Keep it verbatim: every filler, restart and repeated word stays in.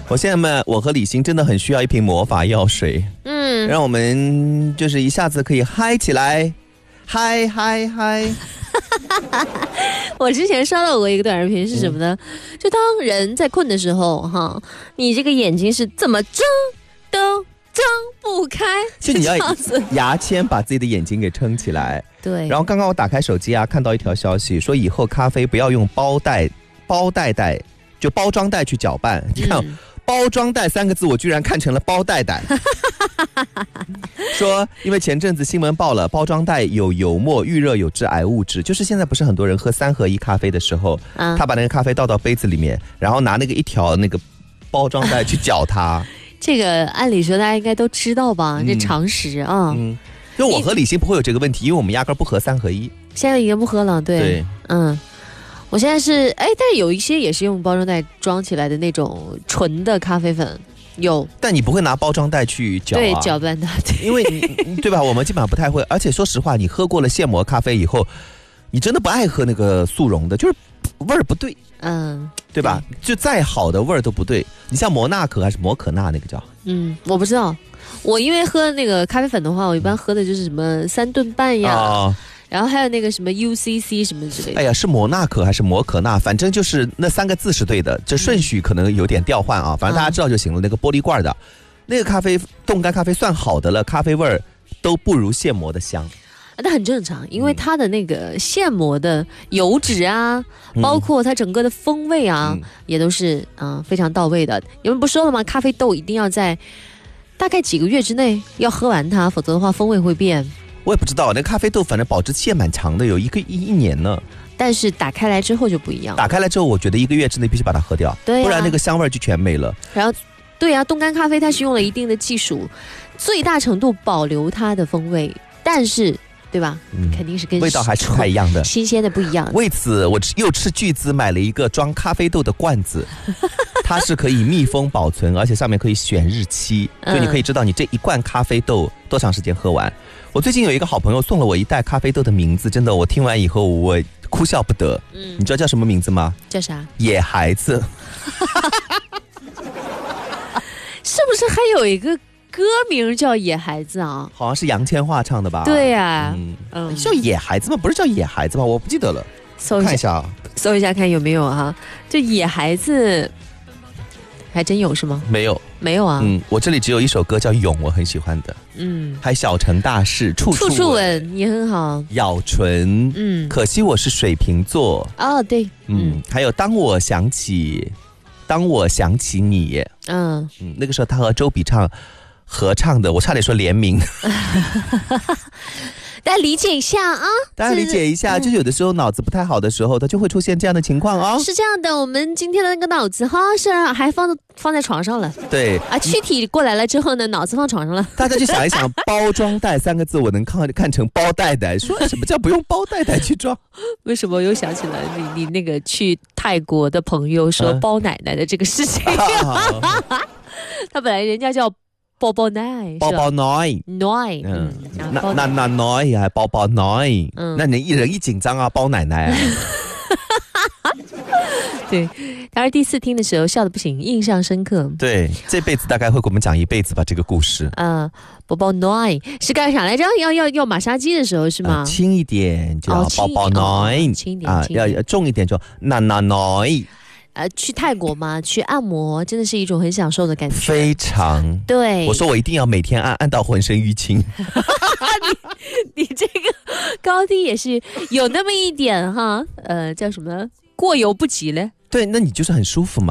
我现在们，我和李欣真的很需要一瓶魔法药水，嗯，让我们就是一下子可以嗨起来，嗨嗨嗨。 我之前刷到过一个短视频是什么呢？嗯、就当人在困的时候，哈，你这个眼睛是怎么睁都睁不开， 就你要牙签把自己的眼睛给撑起来。 对。 然后刚刚我打开手机啊，看到一条消息说，以后咖啡不要用包袋、包袋袋，就包装袋去搅拌。你看。嗯包装袋三个字我居然看成了包袋袋。说因为前阵子新闻报了包装袋有油墨预热有致癌物质，就是现在不是很多人喝三合一咖啡的时候、嗯、他把那个咖啡倒到杯子里面，然后拿那个一条那个包装袋去搅它。 这个按理说大家应该都知道吧、嗯、这常识啊。嗯， 就我和李欣不会有这个问题，因为我们压根不喝三合一， 现在已经不喝了。 对, 对嗯我现在是哎，但是有一些也是用包装袋装起来的那种纯的咖啡粉，有。 但你不会拿包装袋去搅啊？ 对，搅拌它， 因为你对吧？我们基本上不太会。而且说实话，你喝过了现磨咖啡以后，你真的不爱喝那个速溶的，就是味儿不对。嗯，对吧？对，就再好的味儿都不对。你像摩纳可还是摩可纳那个叫？嗯， 我不知道。我因为喝那个咖啡粉的话，我一般喝的就是什么三顿半呀。哦，然后还有那个什么 U C C 什么之类的。 哎呀，是摩纳可还是摩可纳？反正就是那三个字是对的，这顺序可能有点调换啊。反正大家知道就行了。那个玻璃罐的，那个咖啡冻干咖啡算好的了，咖啡味儿都不如现磨的香。 那很正常，因为它的那个现磨的油脂啊，嗯、包括它整个的风味啊，嗯、也都是嗯、呃、非常到位的。你们不说了吗？咖啡豆一定要在大概几个月之内要喝完它，否则的话风味会变。 我也不知道，那咖啡豆反正保质期也蛮长的，有一个一一年呢。 但是打开来之后就不一样。 打开来之后，我觉得一个月之内必须把它喝掉，对、啊，不然那个香味就全没了。 然后，对啊，冻干咖啡它是用了一定的技术，最大程度保留它的风味，但是，对吧？嗯，肯定是跟味道还是不太一样的， 新鲜的不一样。 为此，我又斥巨资买了一个装咖啡豆的罐子。它是可以密封保存，而且上面可以选日期，所以你可以知道你这一罐咖啡豆多长时间喝完。我最近有一个好朋友送了我一袋咖啡豆的名字，真的我听完以后我哭笑不得。嗯，你知道叫什么名字吗？ 叫啥？ 野孩子。 是不是还有一个歌名叫野孩子啊？ 好像是杨千嬅唱的吧？ 对呀、啊，嗯嗯，叫野孩子吗？不是叫野孩子吗？我不记得了， 搜一下， 看一下啊， 搜一下看有没有啊？就野孩子。还真有是吗？ 没有， 没有啊。 嗯，我这里只有一首歌叫《勇》，我很喜欢的。嗯，还小城大事，处处处吻也很好。 咬唇，嗯，可惜我是水瓶座。 哦，对， 嗯，嗯还有当我想起，当我想起你，嗯嗯，那个时候他和周笔畅合唱的，我差点说联名。 大家理解一下啊！ 大家理解一下，就是有的时候脑子不太好的时候，它就会出现这样的情况哦。 是这样的，我们今天的那个脑子哈是还放放在床上了。 对啊，躯体过来了之后呢，脑子放床上了。 大家去想一想，包装袋三个字，我能看看成包袋袋。说什么叫不用包袋袋去装？ 为什么我又想起了你你那个去泰国的朋友说包奶奶的这个事情？啊、他本来人家叫。包包奶， 包包奶， 奶，嗯， 那那那奶还包包奶，嗯，那你一人一紧张啊，包奶奶啊。 对，当时第四听的时候笑得不行，印象深刻。 对，这辈子大概会给我们讲一辈子吧，这个故事。 啊，包包奶是干啥来着？要要要马杀鸡的时候是吗？ 呃、轻一点就要包包奶、 哦，轻一点啊， 要要重一点就那那奶。 呃，去泰国嘛，去按摩真的是一种很享受的感觉， 非常对。 我说我一定要每天按，按到浑身淤青。 你你这个高低也是有那么一点哈，呃，叫什么过犹不及嘞？ 对，那你就是很舒服嘛。